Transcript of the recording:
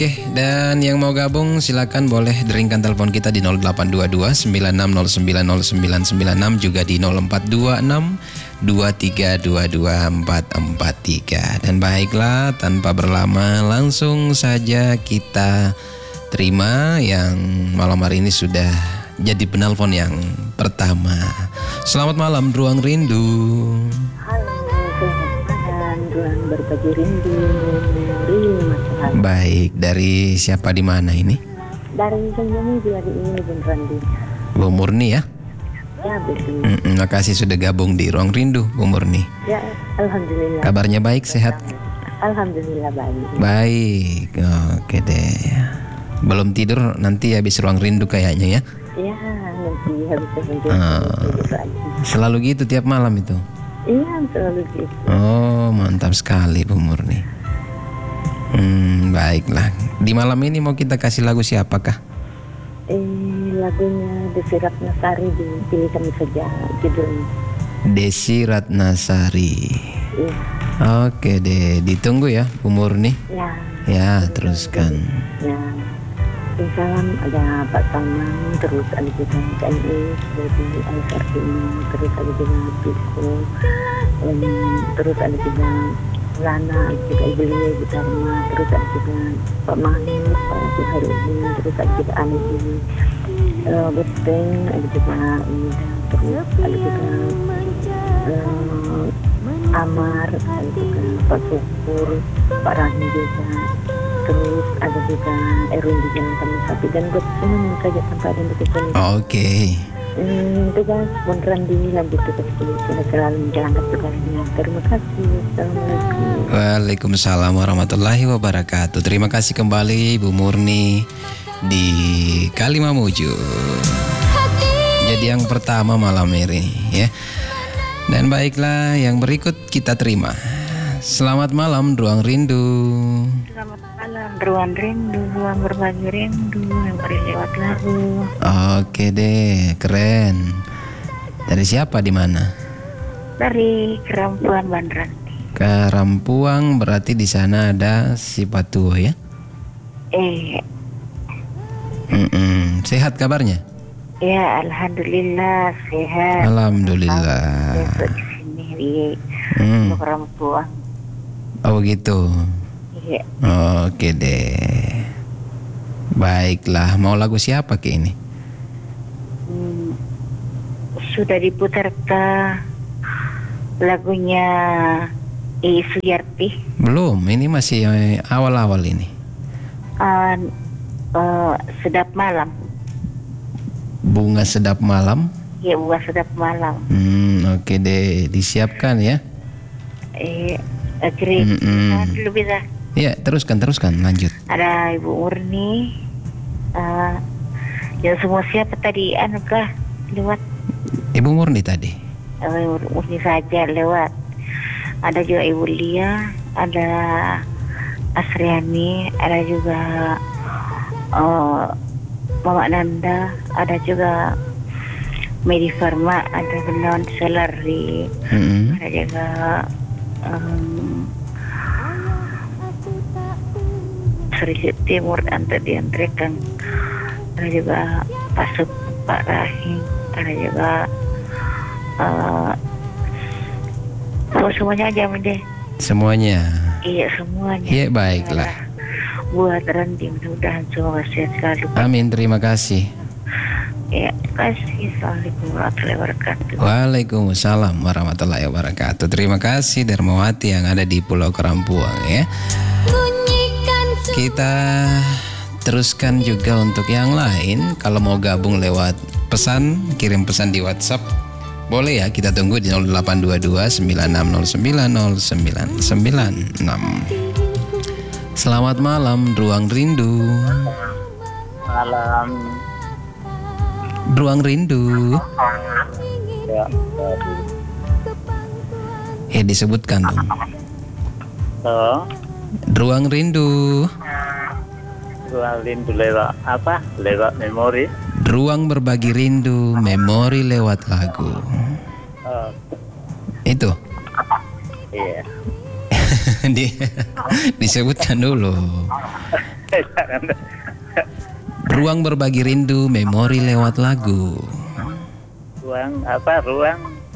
Oke, dan yang mau gabung silakan boleh deringkan telepon kita di 0822 96090996 juga di 0426 2322 443. Dan baiklah, tanpa berlama langsung saja kita terima yang malam hari ini sudah jadi penelpon yang pertama. Selamat malam Ruang Rindu. Halo, selamat malam, Ruang Berbagi Rindu. Mas. Baik, dari siapa di mana ini? Dari Senyum Jadi ini beneran di. Bu Murni ya? Ya betul. Makasih sudah gabung di Ruang Rindu, Bu Murni. Ya, alhamdulillah. Kabarnya baik, sehat? Alhamdulillah baik. Baik, oke deh. Belum tidur nanti habis Ruang Rindu kayaknya ya? Ya, nanti habis tidur lagi. Selalu gitu tiap malam itu? Iya, selalu gitu. Oh, mantap sekali Bu Murni. Baiklah. Di malam ini mau kita kasih lagu siapakah? Lagunya Desi Ratnasari dipilih kami saja judulnya. Desi Ratnasari. Iya. Oke deh, ditunggu ya Bu Murni. Ya. Ya, teruskan. Ya. Salam ada Pak Salman, terus ada juga KNI, jadi Al-Sardini, terus ada juga Piko, terus ada juga Lana, ada juga Ibu Lia, Ibu Dharma, terus ada juga Pak Mahir, Pak Juharuddin, terus ada juga Anidi, Beteng, ada juga Ida, terus ada juga Amar, ada juga Pak Syukur, Pak Rahim juga. Terus ada juga Erwin di Jalan Kami Sapi dan buat semua saja tanpa ada yang begitu. Oke. Tugas beneran dilanjut tugas ini sudah selalu menjalankan tugasnya. Terima kasih. Assalamualaikum. Waalaikumsalam warahmatullahi wabarakatuh. Terima kasih kembali Bu Murni di Kalimamuju. Jadi yang pertama malam ini ya. Dan baiklah yang berikut kita terima. Selamat malam Ruang Rindu. Selamat malam Ruang Rindu, Ruang Berbagi Rindu yang lewat lagu. Oke deh, keren. Dari siapa di mana? Dari Kerampuan Bandran. Kerampuang berarti di sana ada si Patuo ya? Sehat kabarnya? Ya, alhamdulillah sehat. Alhamdulillah. Besok di sini di Kerampuan. Oh gitu. Iya. Oke deh. Baiklah, mau lagu siapa ke ini? Sudah diputar ke lagunya Suyarti. Belum, ini masih awal-awal ini. Sedap Malam. Bunga Sedap Malam. Ya, Bunga Sedap Malam. Oke deh, disiapkan ya. Dulu bisa. Ya, teruskan, lanjut. Ada Ibu Murni. Yang semua siapa tadi? Kah lewat? Ibu Murni tadi. Ibu Murni saja lewat. Ada juga Ibu Lia, ada Asriani, ada juga Mama Nanda, ada juga Medi Farma, ada Benawan Selari, ada juga Sri Timur Anta diantrekan, ada juga Pak Rahim, ada juga semuanya aja deh. Semuanya. Iya, semuanya. Iya, baiklah. Buat Ranti mudah-mudahan semoga sehat selalu. Amin, terima kasih. Ya, kasih. Assalamualaikum warahmatullahi wabarakatuh. Waalaikumsalam warahmatullahi wabarakatuh. Terima kasih Darmawati yang ada di Pulau Kerampuang ya. Kita teruskan juga untuk yang lain. Kalau mau gabung lewat pesan, kirim pesan di WhatsApp. Boleh ya, kita tunggu di 0822 96090996. Selamat malam Ruang Rindu. Malam. Ruang Rindu. Ya, disebutkan dong. Ruang Rindu. Ruang Rindu lewat apa? Lewat memori. Ruang Berbagi Rindu, memori lewat lagu. Itu. Iya. Disebutkan dulu. Ruang berbagi rindu, memori lewat lagu. Ruang apa? Ruang